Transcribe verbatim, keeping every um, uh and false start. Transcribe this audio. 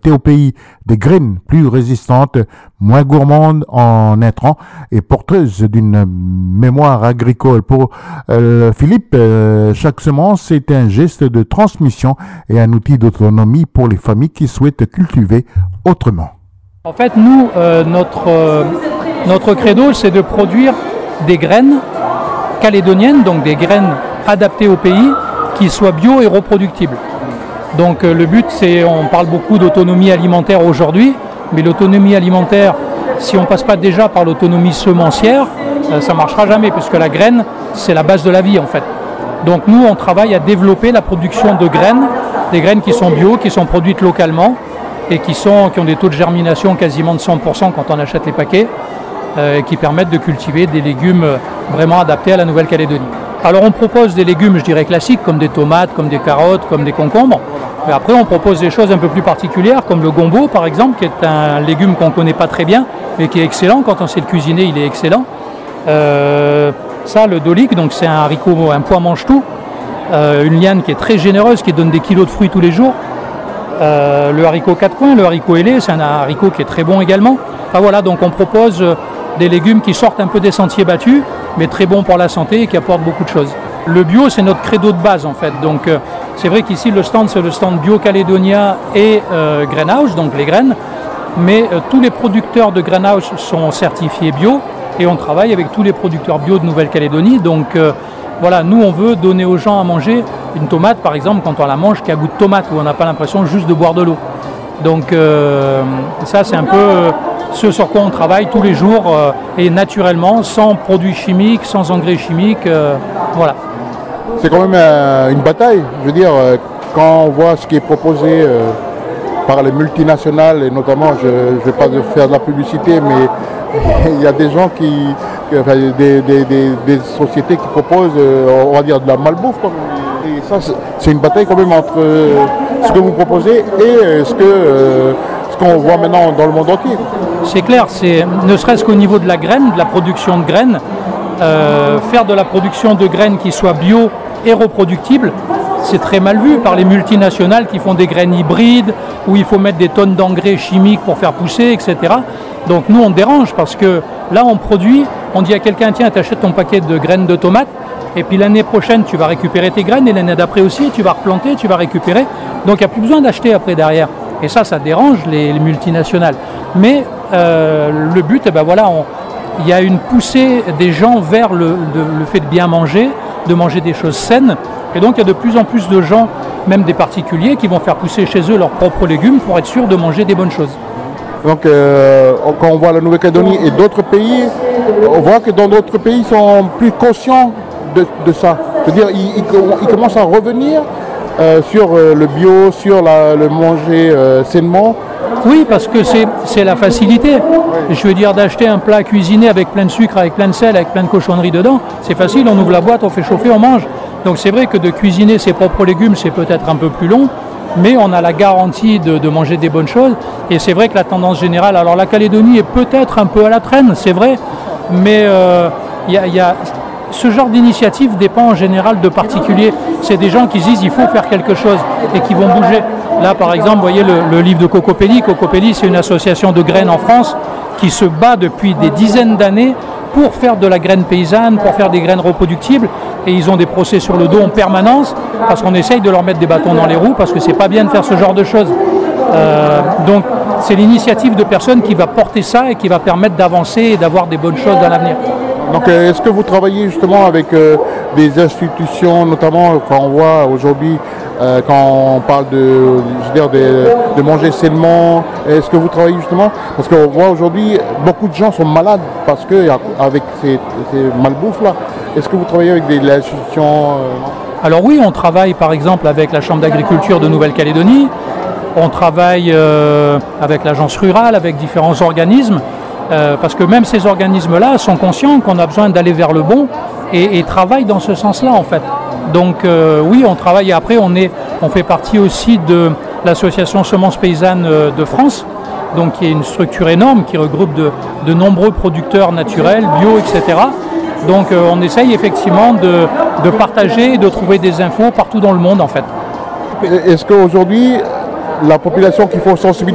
adapter au pays, des graines plus résistantes, moins gourmandes en intrants et porteuses d'une mémoire agricole. Pour euh, Philippe, euh, chaque semence est un geste de transmission et un outil d'autonomie pour les familles qui souhaitent cultiver autrement. En fait, nous, euh, notre, euh, notre credo, c'est de produire des graines calédoniennes, donc des graines adaptées au pays, qui soient bio et reproductibles. Donc euh, le but, c'est, on parle beaucoup d'autonomie alimentaire aujourd'hui, mais l'autonomie alimentaire, si on ne passe pas déjà par l'autonomie semencière, euh, ça ne marchera jamais, puisque la graine, c'est la base de la vie en fait. Donc nous, on travaille à développer la production de graines, des graines qui sont bio, qui sont produites localement, et qui, sont, qui ont des taux de germination quasiment de cent pour cent quand on achète les paquets, euh, qui permettent de cultiver des légumes vraiment adaptés à la Nouvelle-Calédonie. Alors on propose des légumes, je dirais classiques, comme des tomates, comme des carottes, comme des concombres. Mais après on propose des choses un peu plus particulières, comme le gombo par exemple, qui est un légume qu'on ne connaît pas très bien, mais qui est excellent. Quand on sait le cuisiner, il est excellent. Euh, ça, le dolik, donc c'est un haricot, un pois mange-tout, euh, une liane qui est très généreuse, qui donne des kilos de fruits tous les jours. Euh, le haricot quatre coins, le haricot ailé, c'est un haricot qui est très bon également. Enfin voilà, donc on propose des légumes qui sortent un peu des sentiers battus, mais très bons pour la santé et qui apportent beaucoup de choses. Le bio, c'est notre credo de base en fait. Donc euh, c'est vrai qu'ici le stand, c'est le stand Bio Caledonia et euh, Greenhouse, donc les graines. Mais euh, tous les producteurs de Greenhouse sont certifiés bio et on travaille avec tous les producteurs bio de Nouvelle-Calédonie. Donc euh, voilà, nous on veut donner aux gens à manger une tomate par exemple quand on la mange qui a goût de tomate, où on n'a pas l'impression juste de boire de l'eau. Donc euh, ça c'est un peu euh, ce sur quoi on travaille tous les jours euh, et naturellement, sans produits chimiques, sans engrais chimiques, euh, voilà. C'est quand même euh, une bataille, je veux dire, euh, quand on voit ce qui est proposé euh, par les multinationales, et notamment, je ne vais pas faire de la publicité, mais il y a des gens qui, enfin, des, des, des, des sociétés qui proposent, euh, on va dire, de la malbouffe quand même. Et ça, c'est une bataille quand même entre euh, ce que vous proposez et euh, ce que euh, ce qu'on voit maintenant dans le monde entier. C'est clair, c'est ne serait-ce qu'au niveau de la graine, de la production de graines, euh, faire de la production de graines qui soit bio et reproductible, c'est très mal vu par les multinationales qui font des graines hybrides, où il faut mettre des tonnes d'engrais chimiques pour faire pousser, et cetera. Donc nous on dérange parce que là on produit, on dit à quelqu'un tiens t'achètes ton paquet de graines de tomates, et puis l'année prochaine tu vas récupérer tes graines, et l'année d'après aussi tu vas replanter, tu vas récupérer, donc il n'y a plus besoin d'acheter après derrière. Et ça, ça dérange les, les multinationales. Mais euh, le but, eh ben voilà, on, il y a une poussée des gens vers le, de, le fait de bien manger, de manger des choses saines. Et donc il y a de plus en plus de gens, même des particuliers, qui vont faire pousser chez eux leurs propres légumes pour être sûrs de manger des bonnes choses. Donc euh, quand on voit la Nouvelle-Calédonie et d'autres pays, on voit que dans d'autres pays, ils sont plus conscients de, de ça. C'est-à-dire ils, ils, ils commencent à revenir Euh, sur euh, le bio, sur la, le manger euh, sainement. Oui, parce que c'est la facilité. Oui. Je veux dire, d'acheter un plat cuisiné avec plein de sucre, avec plein de sel, avec plein de cochonneries dedans, c'est facile, on ouvre la boîte, on fait chauffer, on mange. Donc c'est vrai que de cuisiner ses propres légumes, c'est peut-être un peu plus long, mais on a la garantie de, de manger des bonnes choses. Et c'est vrai que la tendance générale, alors la Calédonie est peut-être un peu à la traîne, c'est vrai, mais euh, y a, y a, ce genre d'initiative dépend en général de particuliers. C'est des gens qui disent il faut faire quelque chose et qui vont bouger. Là par exemple, vous voyez le, le livre de Cocopelli. Cocopelli, c'est une association de graines en France qui se bat depuis des dizaines d'années pour faire de la graine paysanne, pour faire des graines reproductibles. Et ils ont des procès sur le dos en permanence parce qu'on essaye de leur mettre des bâtons dans les roues parce que c'est pas bien de faire ce genre de choses. Euh, donc c'est l'initiative de personnes qui va porter ça et qui va permettre d'avancer et d'avoir des bonnes choses dans l'avenir. Donc euh, est-ce que vous travaillez justement avec euh, des institutions, notamment quand on voit aujourd'hui, euh, quand on parle de, je veux dire, de, de manger sainement, est-ce que vous travaillez justement, parce qu'on voit aujourd'hui beaucoup de gens sont malades parce que avec ces, ces malbouffes là, est-ce que vous travaillez avec des institutions euh... Alors oui, on travaille par exemple avec la Chambre d'agriculture de Nouvelle-Calédonie, on travaille euh, avec l'agence rurale, avec différents organismes. Euh, parce que même ces organismes-là sont conscients qu'on a besoin d'aller vers le bon et, et travaillent dans ce sens-là en fait. Donc euh, oui, on travaille et après on, est, on fait partie aussi de l'association Semences Paysannes de France, donc qui est une structure énorme qui regroupe de, de nombreux producteurs naturels, bio, et cetera. Donc euh, on essaye effectivement de, de partager et de trouver des infos partout dans le monde en fait. Est-ce qu'aujourd'hui, la population qu'il faut sensibiliser